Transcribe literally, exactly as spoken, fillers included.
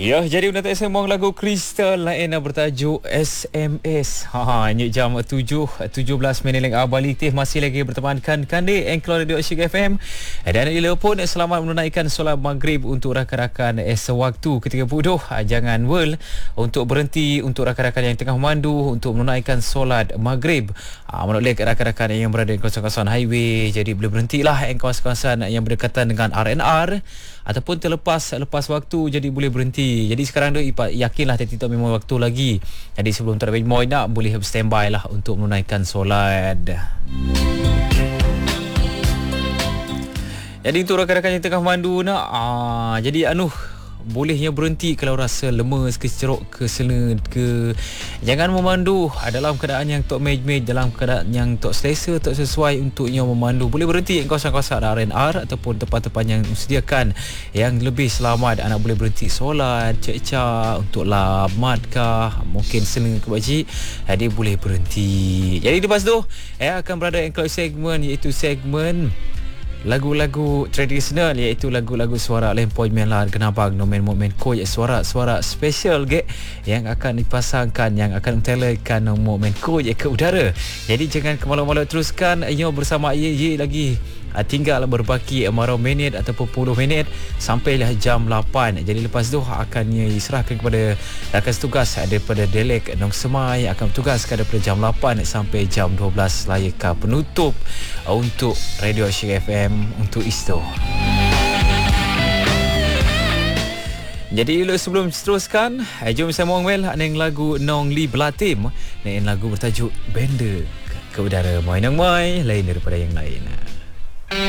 Ya, jadi untuk sembang lagu Crystal lain yang bertajuk S M S. Ha, ini jam tujuh tujuh belas minit lagi abali teh masih lagi bertemankan Kande Engklau Radio Asyik F M. Dan ila pun selamat menunaikan solat maghrib untuk rakan-rakan sewaktu ketika bodoh. Jangan world untuk berhenti untuk rakan-rakan yang tengah memandu untuk menunaikan solat maghrib. Ha, menoleh rakan-rakan yang berada di kawasan-kawasan highway, jadi boleh berhentilah yang kawasan-kawasan yang berdekatan dengan R and R ataupun terlepas lepas waktu, jadi boleh berhenti. Jadi sekarang tu yakinlah tidak memang waktu lagi. Jadi sebelum terlebih dahulu nak boleh standby lah untuk menunaikan solat. Jadi untuk rakan-rakan yang tengah memandu nak aa, jadi anu bolehnya berhenti kalau rasa lemes ke, ceruk ke, sena ke. Jangan memandu dalam keadaan yang tak mej-mej, dalam keadaan yang tak selesa, tak sesuai untuknya memandu. Boleh berhenti di kawasan-kawasan R and R ataupun tempat-tempat yang disediakan yang lebih selamat. Anak boleh berhenti solat, cek-cek untuk lamat kah, mungkin sena ke pakcik, dia boleh berhenti. Jadi lepas tu eh, akan berada engkau segmen, iaitu segmen lagu-lagu tradisional, iaitu lagu-lagu suara lempoi melar genabang nomen momen koi, suara-suara special ge yang akan dipasangkan, yang akan mentelekan momen koi ke udara. Jadi jangan ke malu-malu, teruskan yo bersama ye ye lagi. Tinggal berbaki beberapa minit ataupun puluh minit sampailah jam lapan. Jadi lepas tu akan diserahkan kepada rakan tugas daripada Delek Nong Semai, akan bertugas daripada jam lapan sampai jam dua belas layakah penutup untuk Radio Asyik F M untuk Isto. Jadi sebelum teruskan, jom saya mongwel neng lagu Nong Li Belatim, neng lagu bertajuk Benda ke Udara. Moi nang moi lain daripada yang lain.